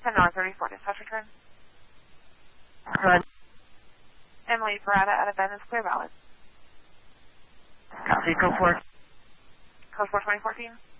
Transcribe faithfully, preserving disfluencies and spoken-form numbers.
ten thirty-four, dispatch return. Good. Emily Parada out of Bend is clear valid. Copy, go for it. Code four twenty fourteen.